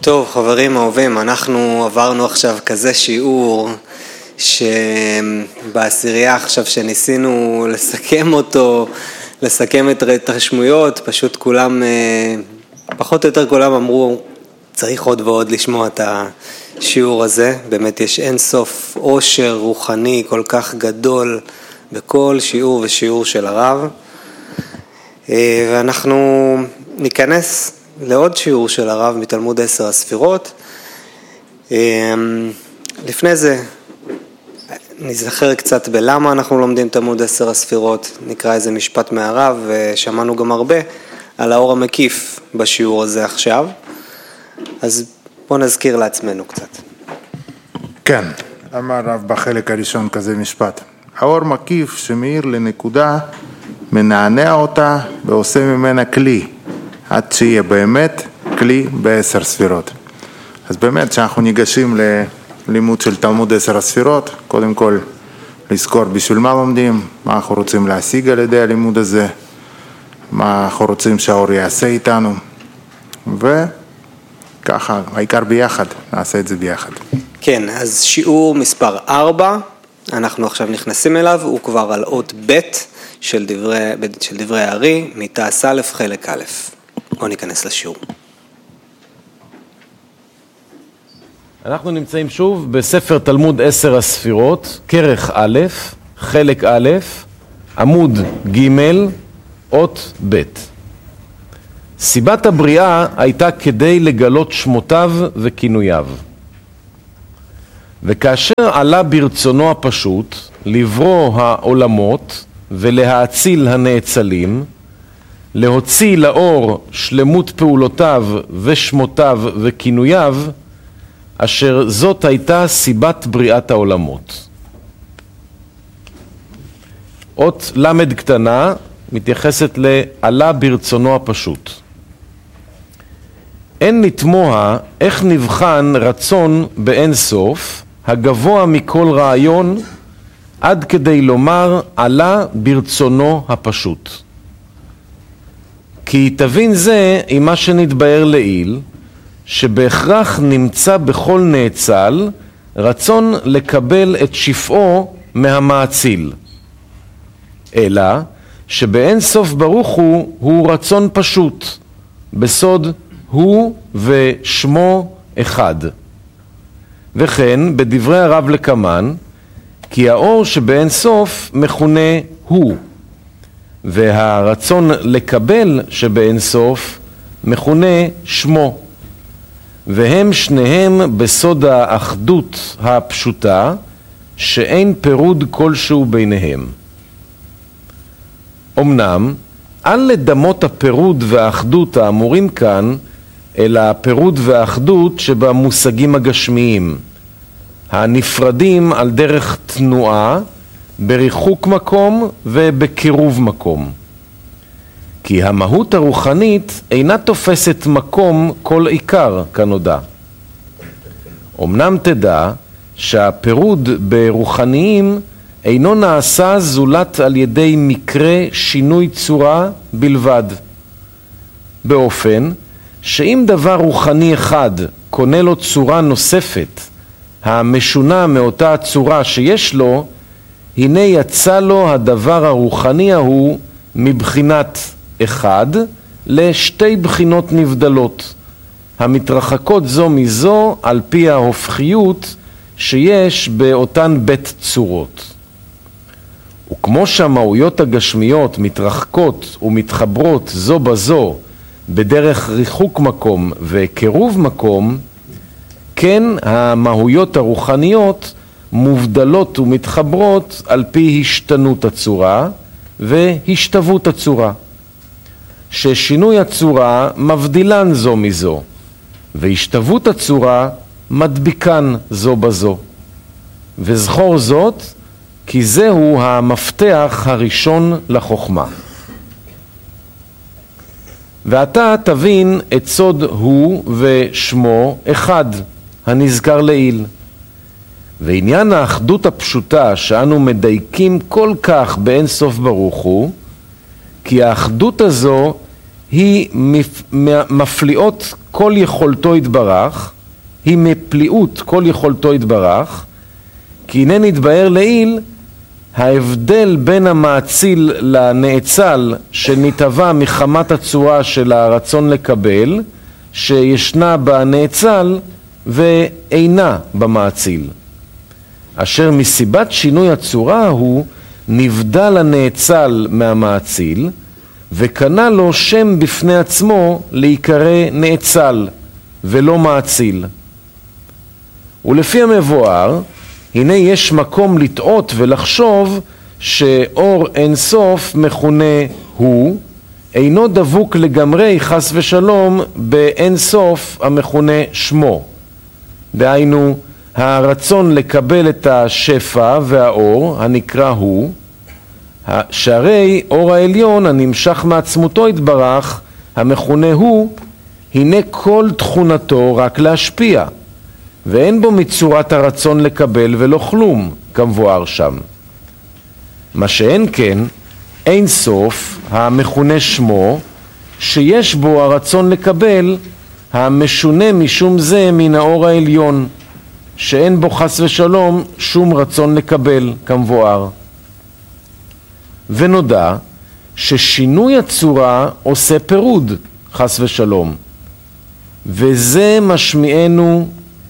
טוב, חברים אהובים, אנחנו עברנו עכשיו כזה שיעור שבעשירייה עכשיו שניסינו לסכם אותו, לסכם את ההתרשמויות, פשוט כולם, פחות או יותר כולם אמרו, צריך עוד ועוד לשמוע את השיעור הזה. באמת יש אין סוף עושר רוחני כל כך גדול בכל שיעור ושיעור של הרב. ואנחנו ניכנס לעוד שיעור של הרב מתלמוד 10 הספירות. לפני זה נזכר קצת בלמה אנחנו לומדים תלמוד 10 הספירות, נקרא איזה משפט מהרב, ושמענו גם הרבה על האור המקיף בשיעור הזה עכשיו, אז בואו נזכיר לעצמנו קצת. כן, אמר הרב בחלק הראשון כזה משפט, האור מקיף שמאיר לנקודה, מנענע אותה ועושה ממנה כלי, עד שיהיה באמת כלי ב10 ספירות. אז באמת שאנחנו ניגשים ללימוד של תלמוד 10 הספירות, קודם כל לזכור בשביל מה לומדים, מה אנחנו רוצים להשיג על ידי הלימוד הזה, מה אנחנו רוצים שהאור יעשה איתנו, וככה, העיקר ביחד, נעשה את זה ביחד. כן, אז שיעור מספר 4, אנחנו עכשיו נכנסים אליו, הוא כבר על אות ב' של דברי הארי, מתעש א' חלק א'. בואו ניכנס לשיעור. אנחנו נמצאים שוב בספר תלמוד 10 הספירות, כרך א', חלק א', עמוד ג', אות ב'. סיבת הבריאה הייתה כדי לגלות שמותיו וכינוייו. וכאשר עלה ברצונו הפשוט לברוא העולמות ולהאציל הנאצלים, להוציא לאור שלמות פעולותיו ושמותיו וכינוייו, אשר זאת הייתה סיבת בריאת העולמות. אות למד קטנה מתייחסת לעלה ברצונו הפשוט. אין לתמוה איך נבחן רצון באין סוף, הגבוה מכל רעיון, עד כדי לומר עלה ברצונו הפשוט. כי תבין זה עם מה שנתבאר לעיל, שבהכרח נמצא בכל נאצל רצון לקבל את שפעו מהמאציל. אלא שבאין סוף ברוך הוא רצון פשוט, בסוד הוא ושמו אחד. וכן בדברי הרב לקמן, כי האור שבאין סוף מכונה הוא, והרצון לקבל שבאין סוף מכונה שמו, והם שניהם בסוד האחדות הפשוטה, שאין פירוד כלשהו ביניהם. אמנם, אל לדמות הפירוד והאחדות האמורים כאן, אלא הפירוד והאחדות שבמושגים הגשמיים, הנפרדים על דרך תנועה, בריחוק מקום ובקירוב מקום. כי המהות הרוחנית אינה תופסת מקום כל עיקר כנודע. אמנם תדע שהפירוד ברוחניים אינו נעשה זולת על ידי מקרה שינוי צורה בלבד. באופן שאם דבר רוחני אחד קונה לו צורה נוספת, המשונה מאותה הצורה שיש לו, הנה יצא לו הדבר הרוחני ההוא מבחינת אחד לשתי בחינות נבדלות, המתרחקות זו מזו על פי ההופכיות שיש באותן בית צורות. וכמו שהמהויות הגשמיות מתרחקות ומתחברות זו בזו בדרך ריחוק מקום וקירוב מקום, כן המהויות הרוחניות מובדלות ומתחברות על פי השתנות הצורה והשתוות הצורה, ששינוי הצורה מבדילן זו מזו, והשתוות הצורה מדביקן זו בזו. וזכור זאת, כי זהו המפתח הראשון לחוכמה. ואתה תבין את סוד הוא ושמו אחד, הנזכר לעיל. ועניין האחדות הפשוטה שאנו מדייקים כל כך באין סוף ברוך הוא, כי האחדות הזו היא מפליאות כל יכולתו יתברך, היא מפליאות כל יכולתו יתברך, כי הנה נתבהר לעיל ההבדל בין המאציל לנאצל שנתהווה מחמת הצורה של הרצון לקבל, שישנה בנאצל ואינה במאציל. אשר מסיבת שינוי הצורה הוא נבדל הנאצל מהמאציל, וקנה לו שם בפני עצמו להיקרא נאצל ולא מאציל. ולפי המבואר, הנה יש מקום לטעות ולחשוב שאור אין סוף מכונה הוא, אינו דבוק לגמרי חס ושלום באין סוף המכונה שמו. דהיינו, הרצון לקבל את השפע והאור הנקרא הוא, שהרי אור העליון הנמשך מעצמותו יתברך, המכונה הוא, הנה כל תכונתו רק להשפיע, ואין בו מצורת הרצון לקבל ולא כלום, כמבואר שם. מה שאין כן, אין סוף, המכונה שמו, שיש בו הרצון לקבל, המשונה משום זה מן האור העליון, שאין בו חס ושלום שום רצון לקבל, כמבואר. ונודע ששינוי הצורה עושה פירוד, חס ושלום, וזה משמיענו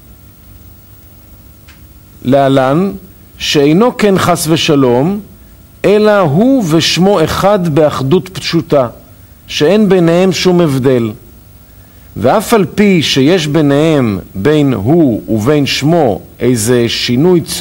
להלן, שאינו כן חס ושלום, אלא הוא ושמו אחד באחדות פשוטה, שאין ביניהם שום הבדל. ואף על פי שיש ביניהם בין הוא ובין שמו איזה שינוי